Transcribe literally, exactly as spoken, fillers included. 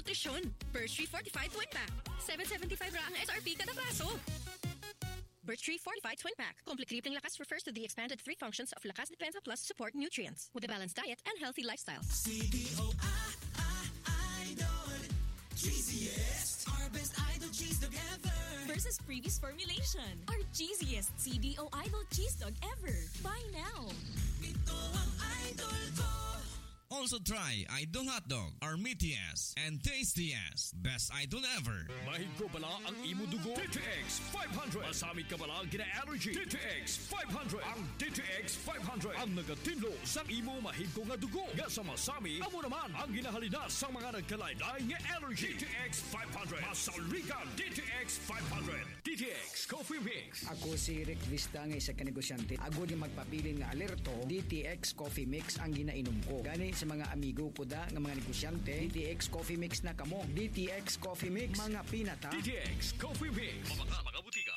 nutrisyon. Birch Tree Fortified Twin Pack. seven seventy-five ra ang S R P kada baso. Birch Tree Fortified Twin Pack. Complete Tripling Lakas refers to the expanded three functions of Lakas Depensa Plus support nutrients with a balanced diet and healthy lifestyle. C D O I, I, Idol. Cheesiest. Our best Idol cheese dog ever. Versus previous formulation. Our cheesiest C D O Idol cheese dog ever. Buy now. Ito ang Idol ko. Also try Idol Hotdog, our meatiest and tastiest. Best Idol ever. Mahig ko bala ang imo dugo? D T X five hundred. Masamit ka bala gina-allergy? D T X five hundred. Ang D T X five hundred. Ang nagatinlo sa imo mahig ko nga dugo. Nga sa masami, amo naman ang ginahalina sa mga nagkalaylay nga allergy. D T X five hundred. Masaulikan D T X five hundred. D T X Coffee Mix. Ako si Rick Vista nga isa ka negosyante. Ako di magpapili nga alerto. D T X Coffee Mix ang ginainom ko. Gani sa mga amigo ko da nga mga negosyante, D T X Coffee Mix na kamo. D T X Coffee Mix, mga pinata. D T X Coffee Mix. Mabaka, mga butika.